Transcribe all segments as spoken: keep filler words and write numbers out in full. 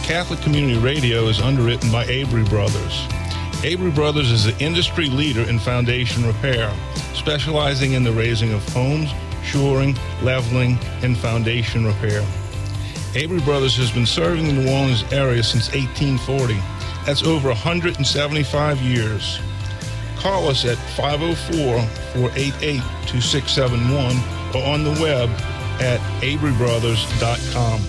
Catholic Community Radio is underwritten by Avery Brothers. Avery Brothers is an industry leader in foundation repair, specializing in the raising of homes, shoring, leveling, and foundation repair. Avery Brothers has been serving the New Orleans area since eighteen forty. That's over one hundred seventy-five years. Call us at five oh four, four eight eight, two six seven one or on the web at avery brothers dot com.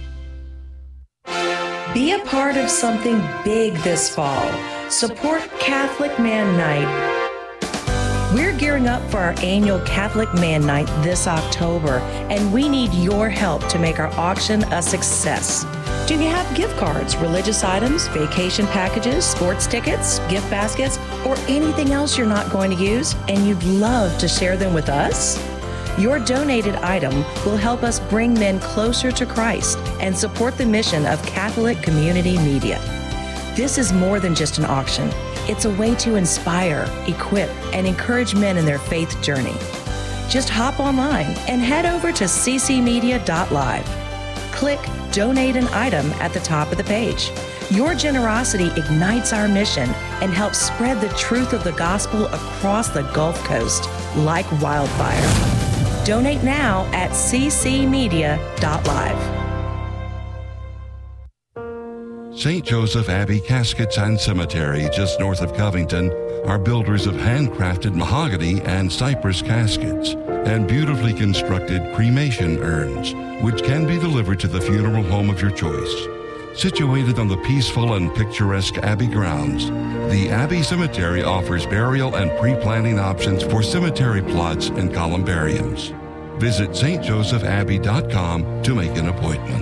Be a part of something big this fall. Support Catholic Man Night. We're gearing up for our annual Catholic Man Night this October, and we need your help to make our auction a success. Do you have gift cards, religious items, vacation packages, sports tickets, gift baskets, or anything else you're not going to use, and you'd love to share them with us? Your donated item will help us bring men closer to Christ and support the mission of Catholic Community Media. This is more than just an auction. It's a way to inspire, equip, and encourage men in their faith journey. Just hop online and head over to c c media dot live. Click Donate an Item at the top of the page. Your generosity ignites our mission and helps spread the truth of the gospel across the Gulf Coast like wildfire. Donate now at c c media dot live. Saint Joseph Abbey Caskets and Cemetery, just north of Covington, are builders of handcrafted mahogany and cypress caskets and beautifully constructed cremation urns, which can be delivered to the funeral home of your choice. Situated on the peaceful and picturesque Abbey grounds, the Abbey Cemetery offers burial and pre-planning options for cemetery plots and columbariums. Visit s t joseph abbey dot com to make an appointment.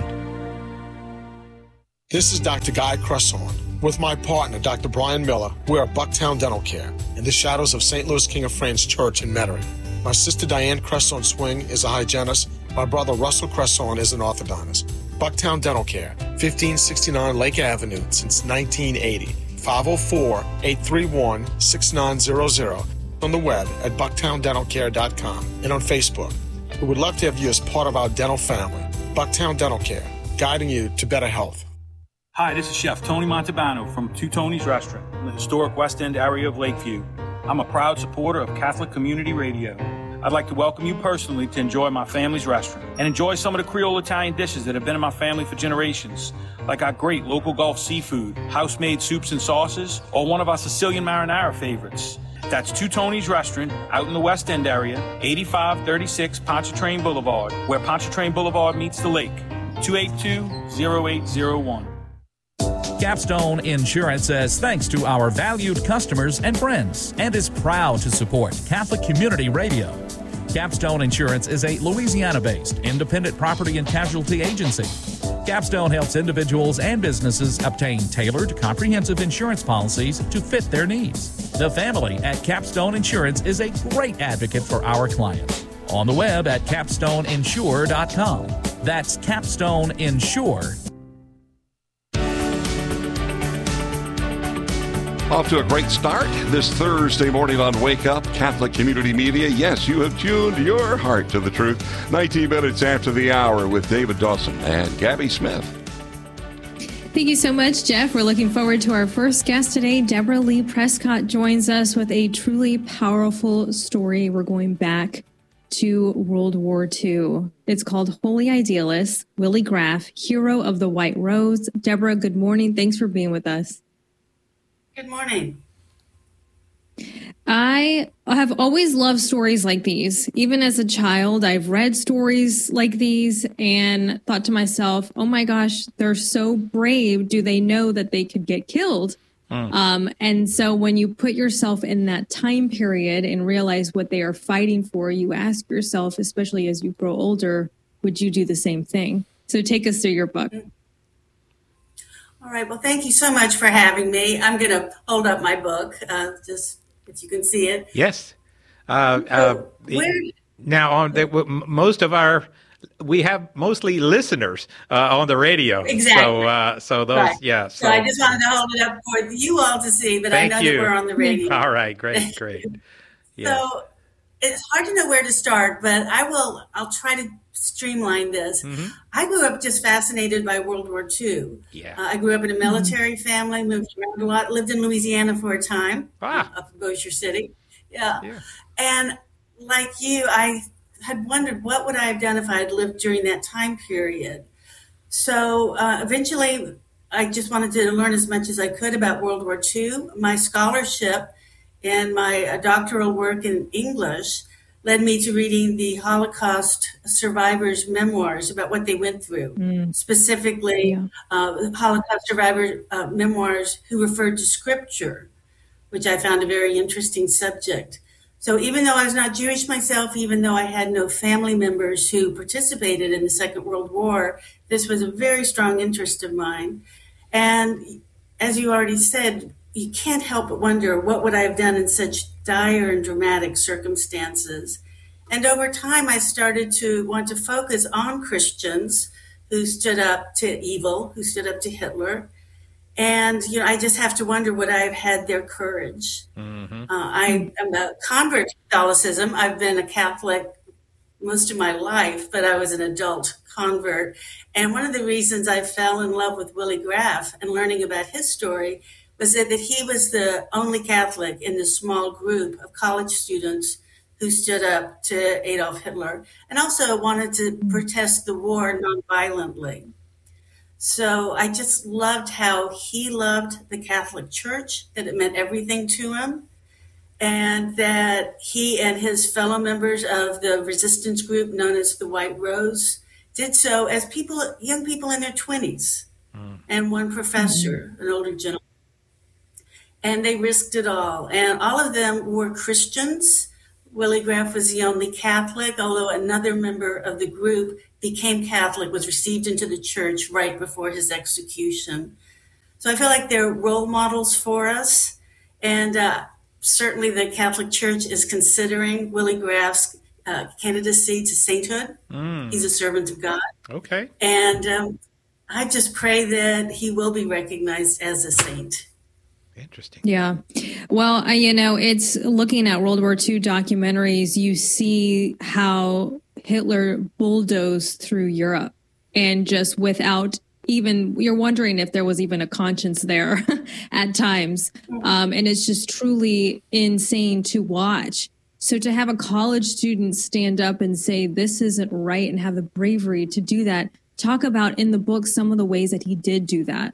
This is Doctor Guy Cresson. With my partner, Doctor Brian Miller, we're at Bucktown Dental Care in the shadows of Saint Louis King of France Church in Metairie. My sister Diane Cresson Swing is a hygienist. My brother Russell Cresson is an orthodontist. Bucktown Dental Care, fifteen sixty-nine Lake Avenue since nineteen eighty. five oh four, eight three one, six nine zero zero. On the web at bucktown dental care dot com and on Facebook. We would love to have you as part of our dental family. Bucktown Dental Care, guiding you to better health. Hi, this is Chef Tony Montalbano from Two Tony's Restaurant in the historic West End area of Lakeview. I'm a proud supporter of Catholic Community Radio. I'd like to welcome you personally to enjoy my family's restaurant and enjoy some of the Creole Italian dishes that have been in my family for generations, like our great local Gulf seafood, house-made soups and sauces, or one of our Sicilian marinara favorites. That's Two Tony's Restaurant out in the West End area, eighty-five thirty-six Pontchartrain Boulevard, where Pontchartrain Boulevard meets the lake, two eight two, oh eight oh one. Capstone Insurance says thanks to our valued customers and friends and is proud to support Catholic Community Radio. Capstone Insurance is a Louisiana-based independent property and casualty agency. Capstone helps individuals and businesses obtain tailored, comprehensive insurance policies to fit their needs. The family at Capstone Insurance is a great advocate for our clients. On the web at capstone insure dot com. That's Capstone Insure. Off to a great start this Thursday morning on Wake Up Catholic Community Media. Yes, you have tuned your heart to the truth. nineteen minutes after the hour with David Dawson and Gabby Smith. Thank you so much, Jeff. We're looking forward to our first guest today. Deborah Lee Prescott joins us with a truly powerful story. We're going back to World War Two. It's called Holy Idealist, Willie Graff, Hero of the White Rose. Deborah, good morning. Thanks for being with us. Good morning. I have always loved stories like these. Even as a child, I've read stories like these and thought to myself, oh my gosh, they're so brave. Do they know that they could get killed? Mm. Um, and so when you put yourself in that time period and realize what they are fighting for, you ask yourself, especially as you grow older, would you do the same thing? So take us through your book. Mm. All right. Well, thank you so much for having me. I'm going to hold up my book, uh, just if you can see it. Yes. Uh, uh, now, on the, most of our, we have mostly listeners uh, on the radio. Exactly. So, uh, so those, right. yeah. So, so I just wanted to hold it up for you all to see, but I know you. that we're on the radio. All right. Great. Great. Yeah. So it's hard to know where to start, but I will, I'll try to streamline this. Mm-hmm. I grew up just fascinated by World War Two. Yeah. Uh, I grew up in a military mm-hmm. family, moved around a lot, lived in Louisiana for a time, ah. up in Bossier City. Yeah. yeah. And like you, I had wondered what would I have done if I had lived during that time period. So uh, eventually, I just wanted to learn as much as I could about World War Two. My scholarship and my uh, doctoral work in English led me to reading the Holocaust survivors' memoirs about what they went through, mm. specifically yeah. uh, Holocaust survivor uh, memoirs who referred to scripture, which I found a very interesting subject. So even though I was not Jewish myself, even though I had no family members who participated in the Second World War, this was a very strong interest of mine. And as you already said, you can't help but wonder, what would I have done in such dire and dramatic circumstances? And over time, I started to want to focus on Christians who stood up to evil, who stood up to Hitler. And, you know, I just have to wonder, would I have had their courage? Mm-hmm. Uh, I am a convert to Catholicism. I've been a Catholic most of my life, but I was an adult convert. And one of the reasons I fell in love with Willie Graf and learning about his story was that, that he was the only Catholic in this small group of college students who stood up to Adolf Hitler and also wanted to protest the war nonviolently. So I just loved how he loved the Catholic Church, that it meant everything to him, and that he and his fellow members of the resistance group known as the White Rose did so as people, young people in their twenties, mm. and one professor, mm-hmm. an older gentleman. And they risked it all. And all of them were Christians. Willie Graf was the only Catholic, although another member of the group became Catholic, was received into the church right before his execution. So I feel like they're role models for us. And uh, certainly the Catholic Church is considering Willie Graf's uh, candidacy to sainthood. Mm. He's a servant of God. Okay. And um, I just pray that he will be recognized as a saint. Interesting. Yeah. Well, I, you know, it's looking at World War Two documentaries, you see how Hitler bulldozed through Europe and just without even, you're wondering if there was even a conscience there at times. Um, and it's just truly insane to watch. So to have a college student stand up and say, this isn't right, and have the bravery to do that, talk about in the book some of the ways that he did do that.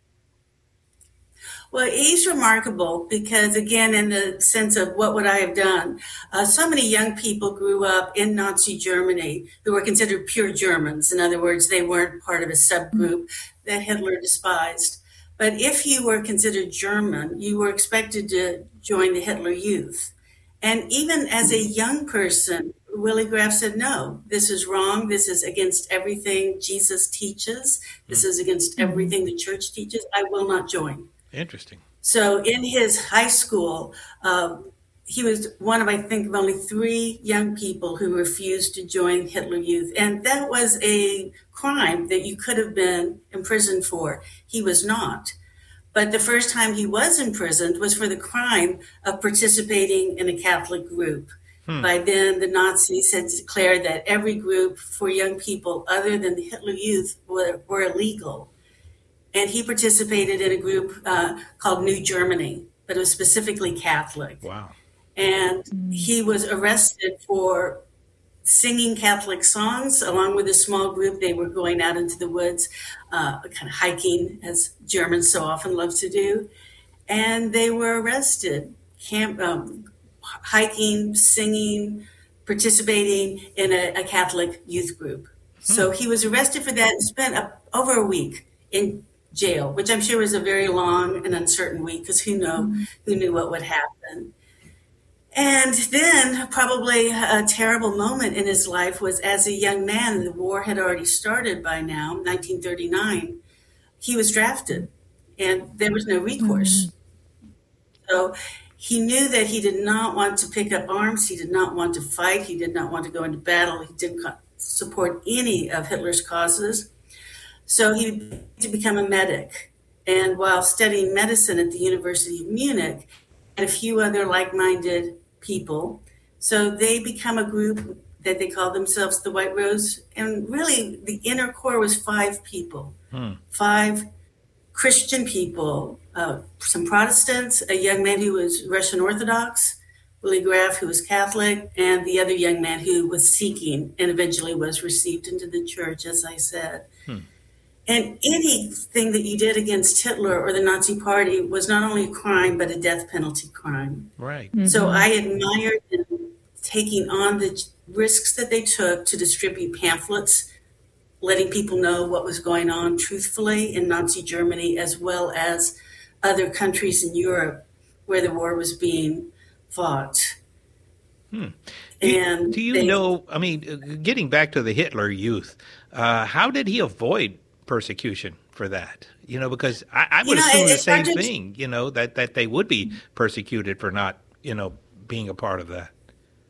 Well, he's remarkable because, again, in the sense of what would I have done, uh, so many young people grew up in Nazi Germany who were considered pure Germans. In other words, they weren't part of a subgroup that Hitler despised. But if you were considered German, you were expected to join the Hitler Youth. And even as a young person, Willie Graf said, no, this is wrong. This is against everything Jesus teaches. This is against everything the church teaches. I will not join. Interesting. So in his high school, uh, he was one of, I think, of only three young people who refused to join Hitler Youth. And that was a crime that you could have been imprisoned for. He was not. But the first time he was imprisoned was for the crime of participating in a Catholic group. Hmm. By then, the Nazis had declared that every group for young people other than the Hitler Youth were, were illegal. And he participated in a group uh, called New Germany, but it was specifically Catholic. Wow. And he was arrested for singing Catholic songs along with a small group. They were going out into the woods, uh, kind of hiking, as Germans so often love to do. And they were arrested, camp, um, hiking, singing, participating in a, a Catholic youth group. Hmm. So he was arrested for that and spent a, over a week in jail, which I'm sure was a very long and uncertain week, because who know mm-hmm. who knew what would happen. And then probably a terrible moment in his life was as a young man, the war had already started by now, nineteen thirty-nine, he was drafted and there was no recourse. Mm-hmm. So he knew that he did not want to pick up arms. He did not want to fight. He did not want to go into battle. He didn't support any of Hitler's causes. So he began to become a medic. And while studying medicine at the University of Munich, and a few other like-minded people, so they become a group that they called themselves the White Rose. And really, the inner core was five people, hmm. five Christian people, uh, some Protestants, a young man who was Russian Orthodox, Willie Graff, who was Catholic, and the other young man who was seeking and eventually was received into the church, as I said. Hmm. And anything that you did against Hitler or the Nazi Party was not only a crime, but a death penalty crime. Right. Mm-hmm. So I admired them taking on the risks that they took to distribute pamphlets, letting people know what was going on truthfully in Nazi Germany, as well as other countries in Europe where the war was being fought. Hmm. And do you they, know, I mean, getting back to the Hitler Youth, uh, how did he avoid persecution for that? You know, because I, I would you know, assume it, the same just, thing, you know, that, that they would be persecuted for not, you know, being a part of that.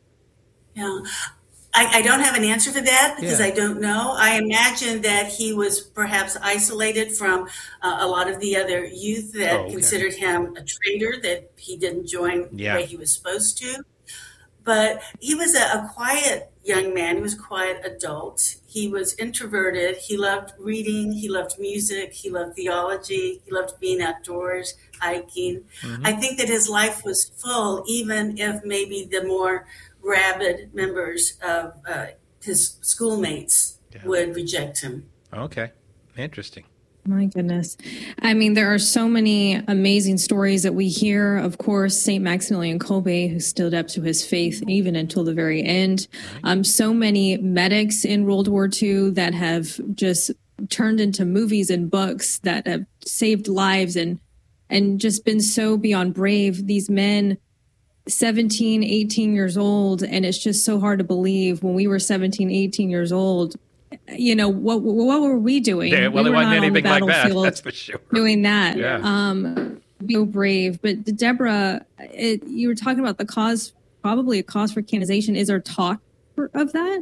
Yeah. I, I don't have an answer for that because yeah. I don't know. I imagine that he was perhaps isolated from uh, a lot of the other youth that oh, okay. considered him a traitor, that he didn't join yeah. the way he was supposed to. But he was a, a quiet young man. He was a quiet adult. He was introverted. He loved reading. He loved music. He loved theology. He loved being outdoors, hiking. Mm-hmm. I think that his life was full, even if maybe the more rabid members of uh, his schoolmates yeah. would reject him. Okay. Interesting. My goodness. I mean, there are so many amazing stories that we hear. Of course, Saint Maximilian Kolbe, who stood up to his faith even until the very end. Right. Um, so many medics in World War Two that have just turned into movies and books that have saved lives and and just been so beyond brave. These men, seventeen, eighteen years old, and it's just so hard to believe when we were seventeen, eighteen years old. You know, what what were we doing? Yeah, well, we it were wasn't not anything on the like that, battlefield that's for sure. Doing that. Yeah. Um, so brave. But Deborah, it, you were talking about the cause, probably a cause for canonization. Is there talk for, of that?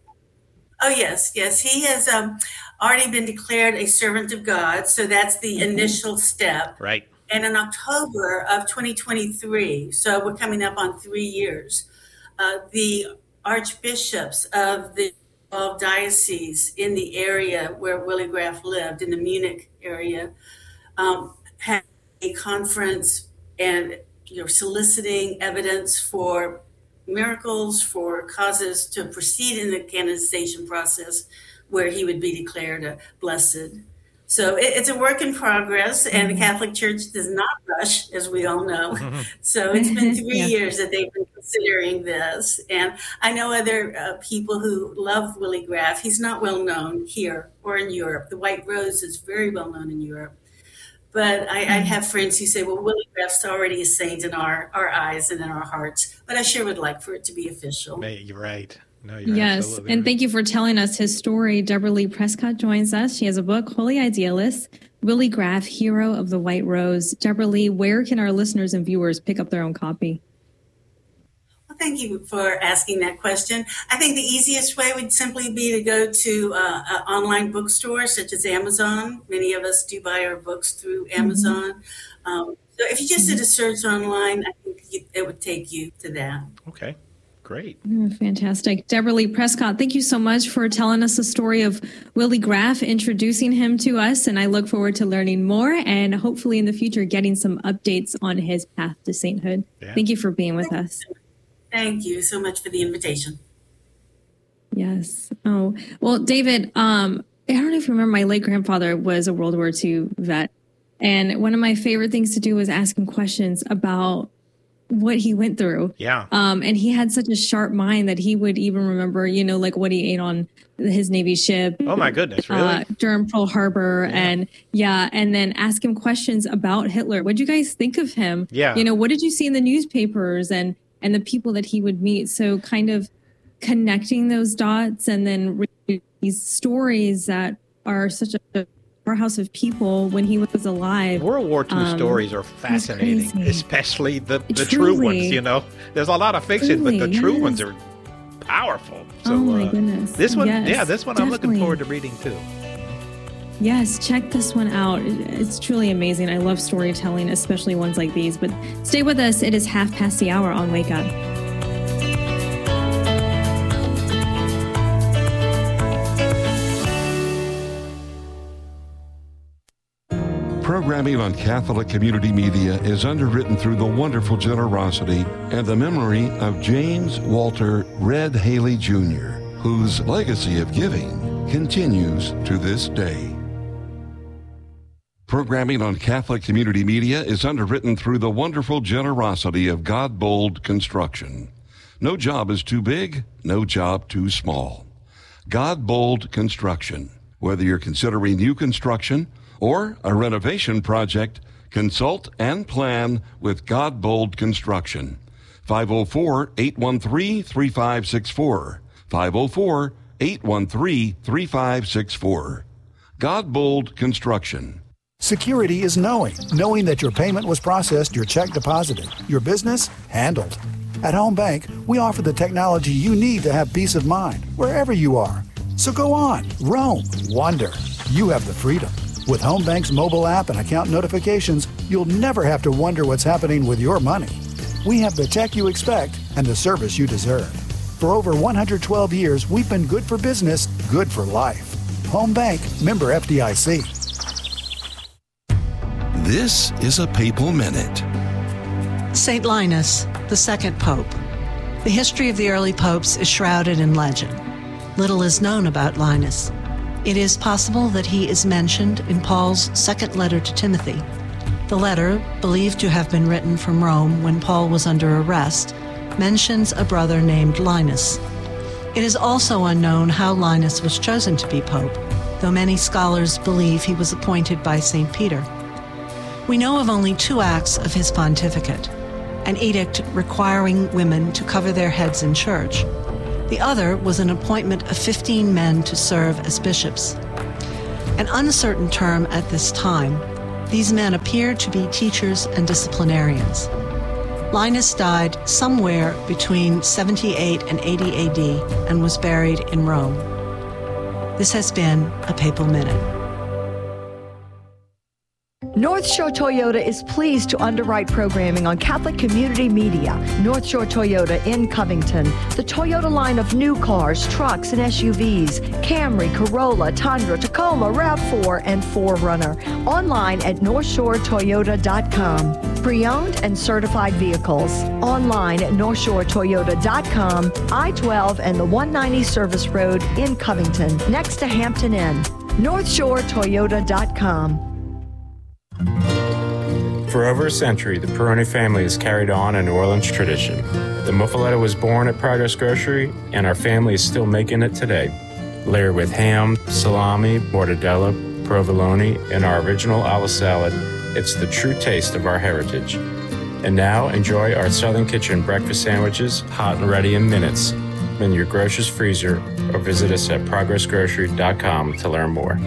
Oh, yes, yes. He has um, already been declared a servant of God. So that's the mm-hmm. initial step. Right. And in October of twenty twenty-three, so we're coming up on three years, uh, the archbishops of the twelve dioceses in the area where Willie Graff lived, in the Munich area, um, had a conference and you know soliciting evidence for miracles, for causes to proceed in the canonization process where he would be declared a blessed. So it, it's a work in progress, and the Catholic Church does not rush, as we all know. Mm-hmm. So it's been three yeah. years that they've been considering this. And I know other uh, people who love Willie Graff. He's not well known here or in Europe. The White Rose is very well known in Europe. But I, I have friends who say, well, Willie Graff's already a saint in our, our eyes and in our hearts. But I sure would like for it to be official. Hey, you're right. No, you're yes, and right. Thank you for telling us his story. Deborah Lee Prescott joins us. She has a book, Holy Idealist, Willie Graff, Hero of the White Rose. Deborah Lee, where can our listeners and viewers pick up their own copy? Well, thank you for asking that question. I think the easiest way would simply be to go to uh, an online bookstore such as Amazon. Many of us do buy our books through Amazon. Mm-hmm. Um, so if you just did a search online, I think you, it would take you to that. Okay. Great. Oh, fantastic. Deborah Lee Prescott, thank you so much for telling us the story of Willie Graff, introducing him to us. And I look forward to learning more and hopefully in the future getting some updates on his path to sainthood. Yeah. Thank you for being with us. Thank you so much for the invitation. Yes. Oh, well, David, um, I don't know if you remember, my late grandfather was a World War Two vet. And one of my favorite things to do was ask him questions about what he went through. Yeah. Um, and he had such a sharp mind that he would even remember, you know, like what he ate on his Navy ship. Oh my goodness, really? Uh, during Pearl Harbor. Yeah. And yeah. And then ask him questions about Hitler. What did you guys think of him? Yeah. You know, what did you see in the newspapers and, and the people that he would meet? So kind of connecting those dots and then reading these stories that are such a powerhouse of people when he was alive. World War Two um, stories are fascinating, especially the, the true ones, you know. There's a lot of fiction, Truly, but the true yes. ones are powerful. So, oh my uh, goodness. This one, yes, yeah, this one definitely. I'm looking forward to reading too. Yes, check this one out. It's truly amazing. I love storytelling, especially ones like these. But stay with us. It is half past the hour on Wake Up. Programming on Catholic Community Media is underwritten through the wonderful generosity and the memory of James Walter Red Haley Junior, whose legacy of giving continues to this day. Programming on Catholic Community Media is underwritten through the wonderful generosity of Godbold Construction. No job is too big, no job too small. Godbold Construction. Whether you're considering new construction or a renovation project, consult and plan with Godbold Construction. five oh four, eight one three, three five six four. five oh four, eight one three, three five six four. Godbold Construction. Security is knowing. Knowing that your payment was processed, your check deposited, your business handled. At Home Bank, we offer the technology you need to have peace of mind wherever you are. So go on, roam, wander. You have the freedom. With Home Bank's mobile app and account notifications, you'll never have to wonder what's happening with your money. We have the tech you expect and the service you deserve. For over one hundred twelve years, we've been good for business, good for life. Home Bank, member F D I C. This is a Papal Minute. Saint Linus, the second pope. The history of the early popes is shrouded in legend. Little is known about Linus. It is possible that he is mentioned in Paul's second letter to Timothy. The letter, believed to have been written from Rome when Paul was under arrest, mentions a brother named Linus. It is also unknown how Linus was chosen to be pope, though many scholars believe he was appointed by Saint Peter. We know of only two acts of his pontificate: an edict requiring women to cover their heads in church. The other was an appointment of fifteen men to serve as bishops. An uncertain term at this time, these men appeared to be teachers and disciplinarians. Linus died somewhere between seventy-eight and eighty A D and was buried in Rome. This has been a Papal Minute. North Shore Toyota is pleased to underwrite programming on Catholic Community Media. North Shore Toyota in Covington. The Toyota line of new cars, trucks, and S U Vs. Camry, Corolla, Tundra, Tacoma, RAV four, and four runner. Online at north shore toyota dot com. Pre-owned and certified vehicles. Online at north shore toyota dot com. I twelve and the one ninety Service Road in Covington, next to Hampton Inn. north shore toyota dot com. For over a century, the Peroni family has carried on a New Orleans tradition. The muffaletta was born at Progress Grocery, and our family is still making it today. Layered with ham, salami, mortadella, provolone, and our original olive salad, it's the true taste of our heritage. And now, enjoy our Southern Kitchen breakfast sandwiches, hot and ready in minutes, in your grocer's freezer, or visit us at progress grocery dot com to learn more.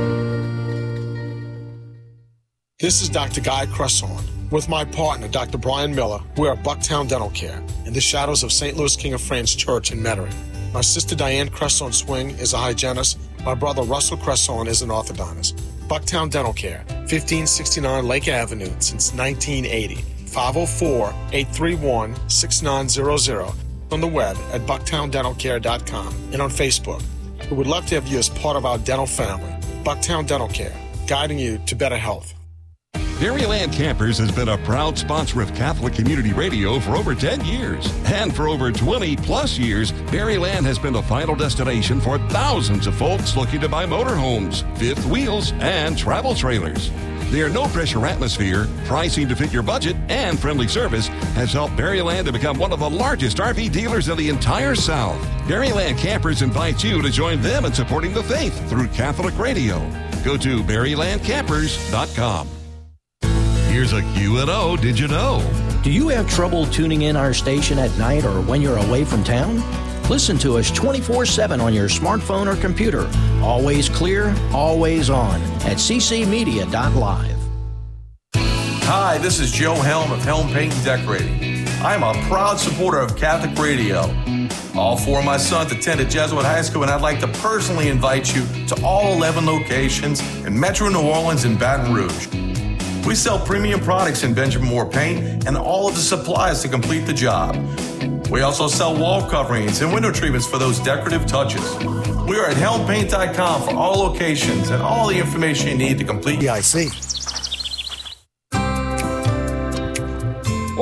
This is Doctor Guy Cresson. With my partner, Doctor Brian Miller, we're at Bucktown Dental Care in the shadows of Saint Louis King of France Church in Metairie. My sister Diane Cresson Swing is a hygienist. My brother Russell Cresson is an orthodontist. Bucktown Dental Care, fifteen sixty-nine Lake Avenue since nineteen eighty. five oh four, eight three one, six nine zero zero. On the web at bucktown dental care dot com and on Facebook. We would love to have you as part of our dental family. Bucktown Dental Care, guiding you to better health. Berryland Campers has been a proud sponsor of Catholic Community Radio for over ten years. And for over twenty plus years, Berryland has been the final destination for thousands of folks looking to buy motorhomes, fifth wheels, and travel trailers. Their no-pressure atmosphere, pricing to fit your budget, and friendly service has helped Berryland to become one of the largest R V dealers in the entire South. Berryland Campers invites you to join them in supporting the faith through Catholic Radio. Go to berryland campers dot com. Here's a Q and O, did you know? Do you have trouble tuning in our station at night or when you're away from town? Listen to us twenty-four seven on your smartphone or computer. Always clear, always on at c c media dot live. Hi, this is Joe Helm of Helm Paint and Decorating. I'm a proud supporter of Catholic Radio. All four of my sons attended Jesuit High School, and I'd like to personally invite you to all eleven locations in Metro New Orleans and Baton Rouge. We sell premium products in Benjamin Moore paint and all of the supplies to complete the job. We also sell wall coverings and window treatments for those decorative touches. We are at helm paint dot com for all locations and all the information you need to complete the I C.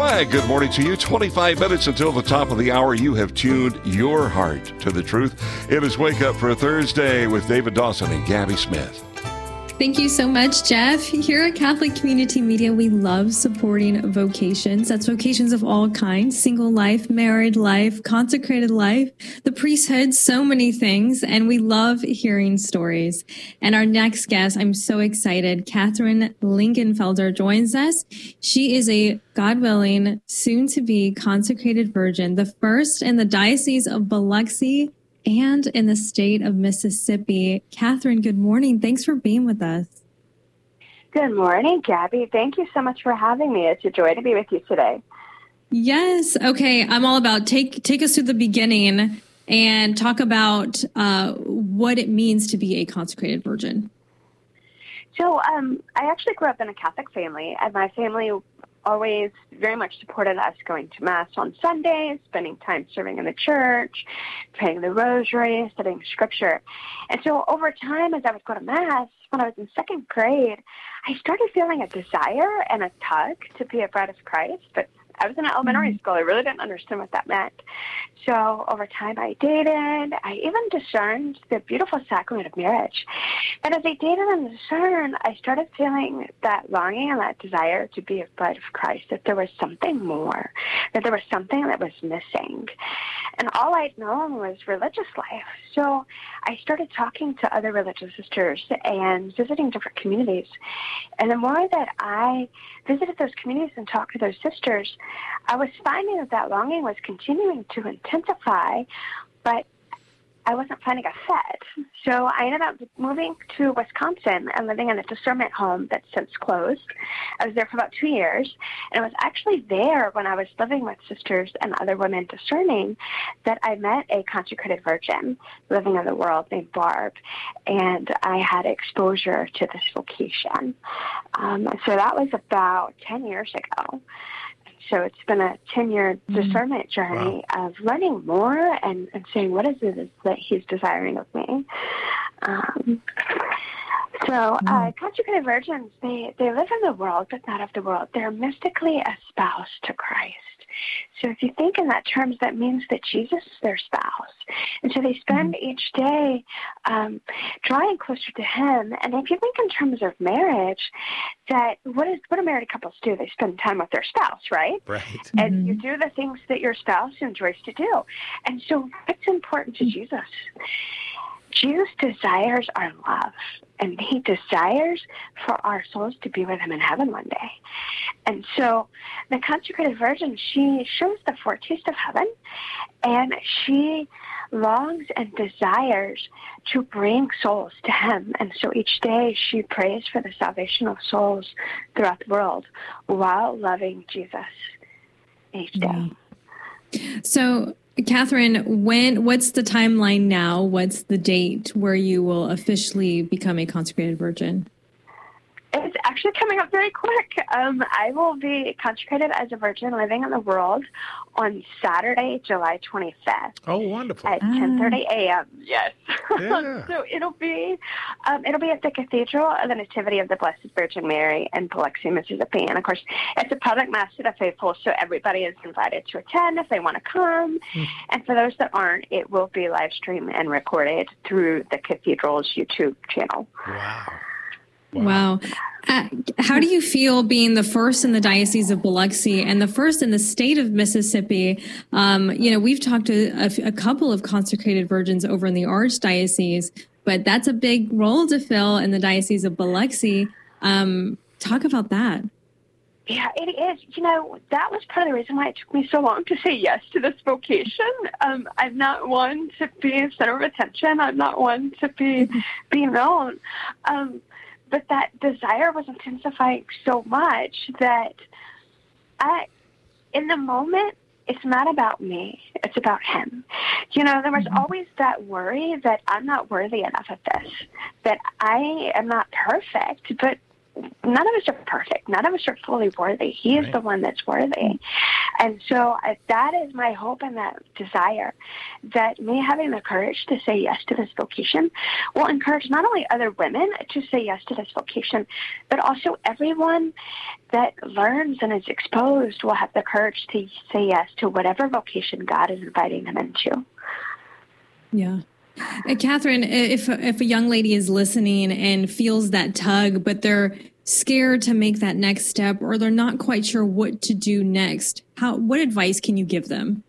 Hi, good morning to you. twenty-five minutes until the top of the hour. You have tuned your heart to the truth. It is Wake Up for a Thursday with David Dawson and Gabby Smith. Thank you so much, Jeff. Here at Catholic Community Media, we love supporting vocations. That's vocations of all kinds: single life, married life, consecrated life, the priesthood, so many things. And we love hearing stories. And our next guest, I'm so excited, Catherine Lingenfelder joins us. She is a, God willing, soon-to-be consecrated virgin, the first in the Diocese of Biloxi and in the state of Mississippi. Catherine, good morning. Thanks for being with us. Good morning, Gabby. Thank you so much for having me. It's a joy to be with you today. Yes. Okay. I'm all about take take us through the beginning and talk about uh, what it means to be a consecrated virgin. So um, I actually grew up in a Catholic family, and my family always very much supported us going to Mass on Sundays, spending time serving in the church, praying the rosary, studying scripture. And so over time, as I would go to Mass, when I was in second grade, I started feeling a desire and a tug to be a bride of Christ, but I was in an elementary school. I really didn't understand what that meant. So over time, I dated. I even discerned the beautiful sacrament of marriage. And as I dated and discerned, I started feeling that longing and that desire to be a bride of Christ, that there was something more, that there was something that was missing. And all I'd known was religious life. So I started talking to other religious sisters and visiting different communities. And the more that I visited those communities and talked to those sisters, I was finding that that longing was continuing to intensify, but I wasn't finding a fit. So I ended up moving to Wisconsin and living in a discernment home that's since closed. I was there for about two years, and it was actually there when I was living with sisters and other women discerning that I met a consecrated virgin living in the world named Barb, and I had exposure to this vocation. Um, so that was about ten years ago. So it's been a ten-year discernment journey wow. of learning more and, and saying, what is it that he's desiring of me? Um, so uh, consecrated virgins, they, they live in the world, but not of the world. They're mystically espoused to Christ. So if you think in that terms, that means that Jesus is their spouse. And so they spend mm-hmm. each day um, drawing closer to him. And if you think in terms of marriage, that what is what do married couples do? They spend time with their spouse, right? Right. And Mm-hmm. you do the things that your spouse enjoys to do. And so what's important to Jesus? Jesus desires our love, and he desires for our souls to be with him in heaven one day. And so the consecrated virgin, she shows the foretaste of heaven, and she longs and desires to bring souls to him. And so each day she prays for the salvation of souls throughout the world while loving Jesus each day. So, Catherine, when what's the timeline now? What's the date where you will officially become a consecrated virgin? It's actually coming up very quick. Um, I will be consecrated as a virgin living in the world on Saturday, July twenty-fifth. Oh, wonderful! At ten thirty a.m. Yes. Yeah. So it'll be um, it'll be at the Cathedral of the Nativity of the Blessed Virgin Mary in Biloxi, Mississippi. And of course, it's a public mass to the faithful, so everybody is invited to attend if they want to come. Mm. And for those that aren't, it will be live streamed and recorded through the Cathedral's YouTube channel. Wow. Wow. Uh, how do you feel being the first in the Diocese of Biloxi and the first in the state of Mississippi? Um, you know, we've talked to a, a couple of consecrated virgins over in the Archdiocese, but that's a big role to fill in the Diocese of Biloxi. Um, talk about that. Yeah, it is. You know, that was part of the reason why it took me so long to say yes to this vocation. Um, I'm not one to be a center of attention. I'm not one to be, be known. Um, But that desire was intensifying so much that I, in the moment, it's not about me. It's about him. You know, there was mm-hmm. always that worry that I'm not worthy enough of this, that I am not perfect. But none of us are perfect. None of us are fully worthy. He is right. the one that's worthy. And so uh, that is my hope and that desire, that me having the courage to say yes to this vocation will encourage not only other women to say yes to this vocation, but also everyone that learns and is exposed will have the courage to say yes to whatever vocation God is inviting them into. Yeah. Uh, Catherine, if if a young lady is listening and feels that tug, but they're scared to make that next step, or they're not quite sure what to do next, how what advice can you give them?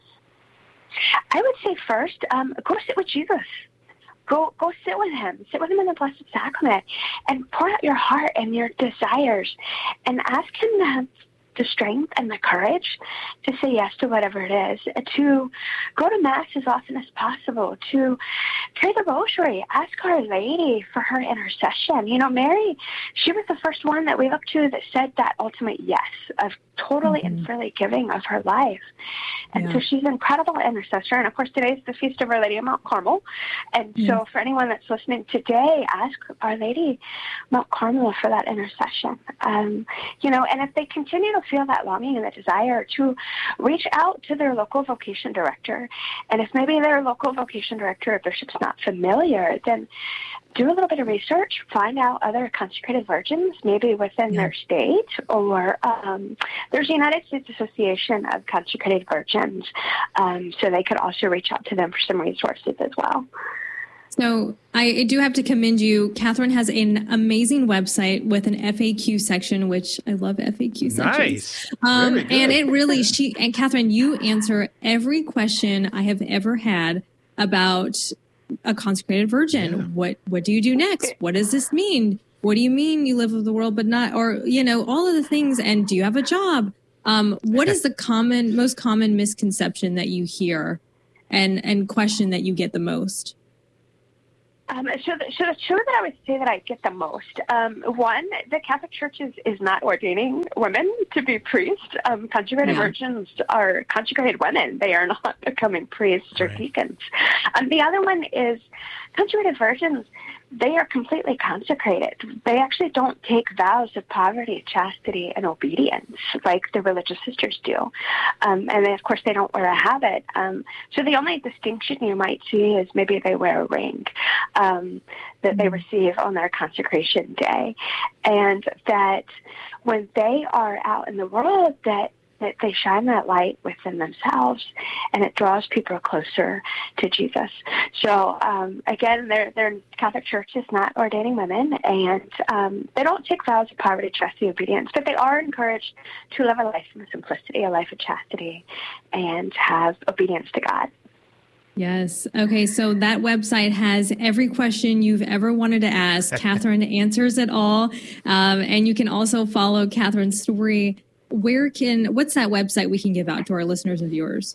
I would say first, um, go sit with Jesus. Go go sit with him. Sit with him in the Blessed Sacrament and pour out your heart and your desires and ask him to have the strength and the courage to say yes to whatever it is, to go to Mass as often as possible, to pray the rosary, ask Our Lady for her intercession. You know, Mary, she was the first one that we looked to that said that ultimate yes of totally mm-hmm. and freely giving of her life. And yeah. so she's an incredible intercessor. And of course, today's the Feast of Our Lady of Mount Carmel. And yeah. so for anyone that's listening today, ask Our Lady Mount Carmel for that intercession. Um, you know, and if they continue to feel that longing and the desire, to reach out to their local vocation director. And if maybe their local vocation director or bishop's not familiar, then do a little bit of research, find out other consecrated virgins, maybe within yeah. their state, or um, there's the United States Association of Consecrated Virgins, um, so they could also reach out to them for some resources as well. So I do have to commend you. Catherine has an amazing website with an F A Q section, which I love F A Q sections. Nice. Um, and it really, she, and Catherine, you answer every question I have ever had about a consecrated virgin. Yeah. What, what do you do next? What does this mean? What do you mean you live with the world, but not, or, you know, all of the things. And do you have a job? Um, what is the common, most common misconception that you hear and, and question that you get the most? Um, so, the, so the two that I would say that I get the most, um, one, the Catholic Church is, is not ordaining women to be priests. Um, consecrated yeah. virgins are consecrated women. They are not becoming priests or right. deacons. Um, the other one is consecrated virgins. They are completely consecrated. They actually don't take vows of poverty, chastity, and obedience like the religious sisters do. Um, and then, of course, they don't wear a habit. Um, so the only distinction you might see is maybe they wear a ring um, that they receive on their consecration day. And that when they are out in the world, that that they shine that light within themselves, and it draws people closer to Jesus. So, um, again, their their Catholic Church is not ordaining women, and um, they don't take vows of poverty, chastity, obedience, but they are encouraged to live a life of simplicity, a life of chastity, and have obedience to God. Yes. Okay. So that website has every question you've ever wanted to ask. Catherine answers it all. Um, and you can also follow Catherine's story. Where can, what's that website we can give out to our listeners and viewers?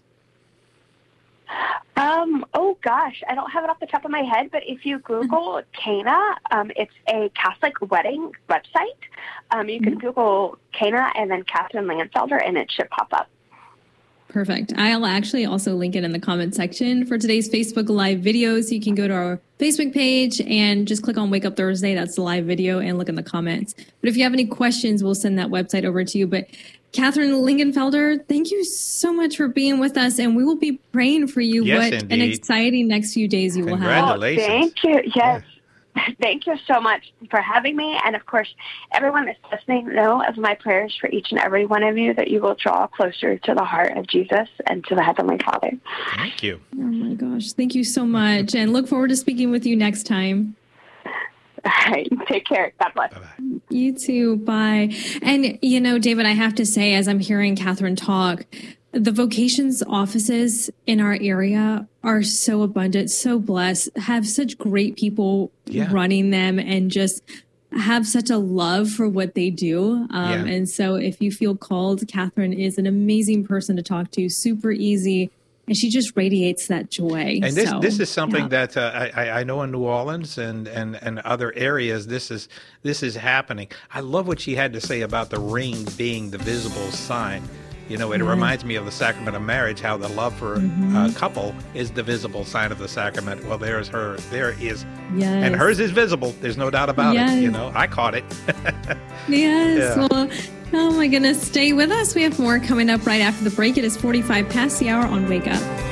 Um, oh gosh, I don't have it off the top of my head, but if you Google Cana, um, it's a Catholic wedding website. Um, you can mm-hmm. Google Cana and then Catherine Lingenfelder, and it should pop up. Perfect. I'll actually also link it in the comment section for today's Facebook Live video. So you can go to our Facebook page and just click on Wake Up Thursday. That's the live video, and look in the comments. But if you have any questions, we'll send that website over to you. But Catherine Lingenfelder, thank you so much for being with us. And we will be praying for you. Yes, what indeed. an exciting next few days you will have. Congratulations. Oh, thank you. Yes. Thank you so much for having me. And of course, everyone that's listening, know of my prayers for each and every one of you, that you will draw closer to the heart of Jesus and to the Heavenly Father. Thank you. Oh my gosh. Thank you so much. And look forward to speaking with you next time. All right. Take care. God bless. Bye-bye. You too. Bye. And, you know, David, I have to say, as I'm hearing Catherine talk, the vocations offices in our area are so abundant, so blessed, have such great people yeah. running them, and just have such a love for what they do. Um, yeah. And so if you feel called, Catherine is an amazing person to talk to, super easy. And she just radiates that joy. And this so, this is something yeah. that uh, I, I know in New Orleans and, and, and other areas, this is this is happening. I love what she had to say about the ring being the visible sign. You know, it yeah. reminds me of the sacrament of marriage, how the love for mm-hmm. a couple is the visible sign of the sacrament. Well, there's her. There is. Yes. And hers is visible. There's no doubt about yes. it. You know, I caught it. yes. Yeah. Well, oh my goodness. Stay with us. We have more coming up right after the break. It is forty-five past the hour on Wake Up.